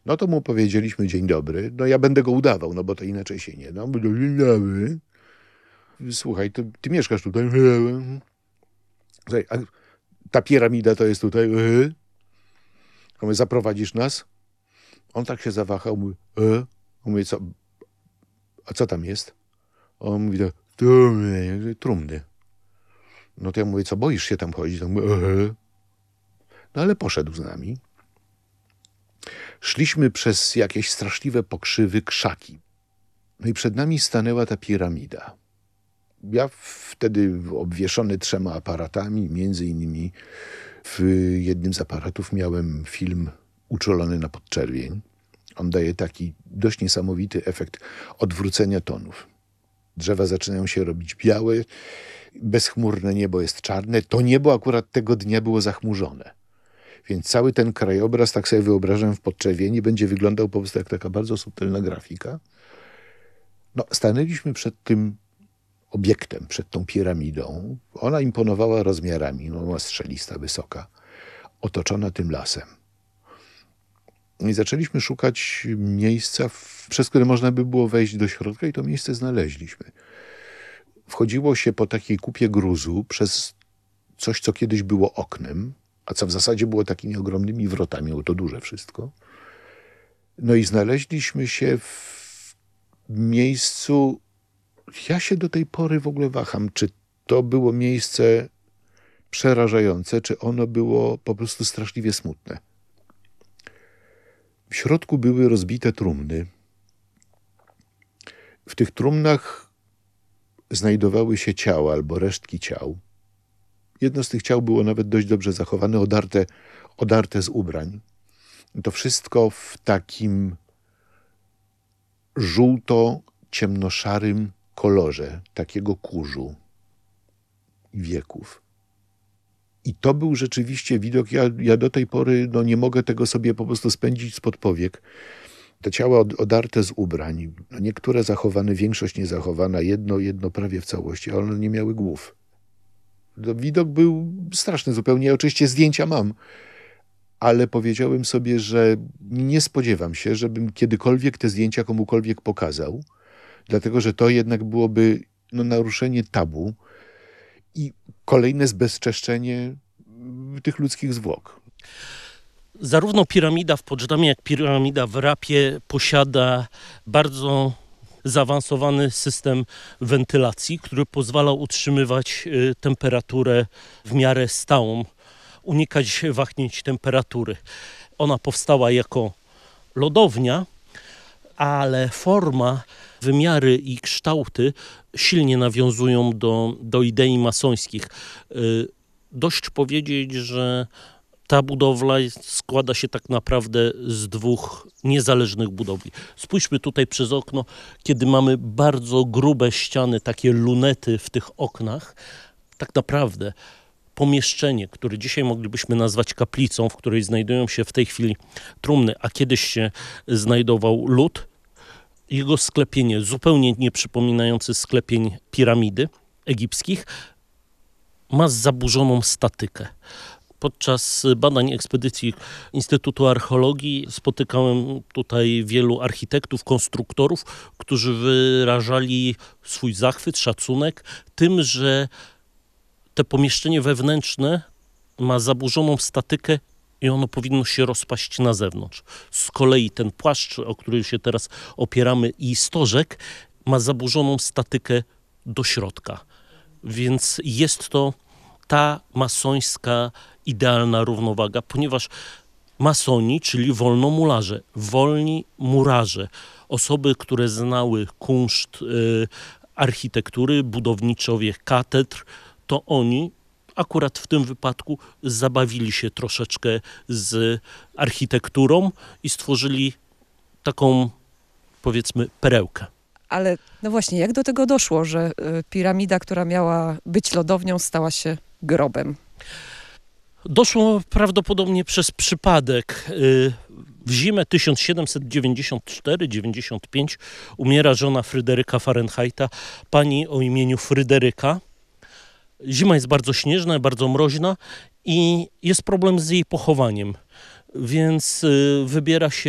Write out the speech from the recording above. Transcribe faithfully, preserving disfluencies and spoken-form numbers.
No to mu powiedzieliśmy dzień dobry. No ja będę go udawał, no bo to inaczej się nie da. Dzień dobry. Słuchaj, ty, ty mieszkasz tutaj. Słuchaj, a ta piramida to jest tutaj. A my zaprowadzisz nas? On tak się zawahał. Mówi, e? On mówi, co? A co tam jest? On mówi, trumny. trumny. No to ja mówię, co, boisz się tam chodzić? On mówi, e? No ale poszedł z nami. Szliśmy przez jakieś straszliwe pokrzywy, krzaki. No i przed nami stanęła ta piramida. Ja wtedy obwieszony trzema aparatami, między innymi w jednym z aparatów miałem film Uczulony na podczerwień. On daje taki dość niesamowity efekt odwrócenia tonów. Drzewa zaczynają się robić białe, bezchmurne niebo jest czarne. To niebo akurat tego dnia było zachmurzone. Więc cały ten krajobraz, tak sobie wyobrażam, w podczerwieni będzie wyglądał po prostu jak taka bardzo subtelna grafika. No, stanęliśmy przed tym obiektem, przed tą piramidą. Ona imponowała rozmiarami, no, była strzelista, wysoka, otoczona tym lasem. I zaczęliśmy szukać miejsca, w, przez które można by było wejść do środka i to miejsce znaleźliśmy. Wchodziło się po takiej kupie gruzu przez coś, co kiedyś było oknem, a co w zasadzie było takimi ogromnymi wrotami, było to duże wszystko. No i znaleźliśmy się w miejscu, ja się do tej pory w ogóle waham, czy to było miejsce przerażające, czy ono było po prostu straszliwie smutne. W środku były rozbite trumny. W tych trumnach znajdowały się ciała albo resztki ciał. Jedno z tych ciał było nawet dość dobrze zachowane, odarte, odarte z ubrań. To wszystko w takim żółto-ciemnoszarym kolorze, takiego kurzu i wieków. I to był rzeczywiście widok, ja, ja do tej pory no, nie mogę tego sobie po prostu spędzić spod powiek. Te ciała od, odarte z ubrań, no, niektóre zachowane, większość niezachowana, jedno, jedno prawie w całości, ale one nie miały głów. Widok był straszny zupełnie. Ja oczywiście zdjęcia mam, ale powiedziałem sobie, że nie spodziewam się, żebym kiedykolwiek te zdjęcia komukolwiek pokazał, dlatego że to jednak byłoby no, naruszenie tabu i kolejne zbezczeszczenie tych ludzkich zwłok. Zarówno piramida w Poczdamie, jak piramida w Rapie posiada bardzo zaawansowany system wentylacji, który pozwala utrzymywać temperaturę w miarę stałą, unikać wahnięć temperatury. Ona powstała jako lodownia, ale forma, wymiary i kształty silnie nawiązują do, do idei masońskich. Dość powiedzieć, że ta budowla składa się tak naprawdę z dwóch niezależnych budowli. Spójrzmy tutaj przez okno, kiedy mamy bardzo grube ściany, takie lunety w tych oknach. Tak naprawdę pomieszczenie, które dzisiaj moglibyśmy nazwać kaplicą, w której znajdują się w tej chwili trumny, a kiedyś się znajdował lód, jego sklepienie zupełnie nie przypominające sklepień piramidy egipskich, ma zaburzoną statykę. Podczas badań ekspedycji Instytutu Archeologii spotykałem tutaj wielu architektów, konstruktorów, którzy wyrażali swój zachwyt, szacunek tym, że to pomieszczenie wewnętrzne ma zaburzoną statykę i ono powinno się rozpaść na zewnątrz. Z kolei ten płaszcz, o który się teraz opieramy, i stożek ma zaburzoną statykę do środka. Więc jest to ta masońska idealna równowaga, ponieważ masoni, czyli wolnomularze, wolni murarze, osoby, które znały kunszt y, architektury, budowniczowie katedr, to oni akurat w tym wypadku zabawili się troszeczkę z architekturą i stworzyli taką, powiedzmy, perełkę. Ale no właśnie, jak do tego doszło, że y, piramida, która miała być lodownią, stała się grobem? Doszło prawdopodobnie przez przypadek. W zimę tysiąc siedemset dziewięćdziesiąt cztery dziewięćdziesiąt pięć umiera żona Fryderyka Fahrenheita, pani o imieniu Fryderyka. Zima jest bardzo śnieżna, bardzo mroźna i jest problem z jej pochowaniem, więc wybiera się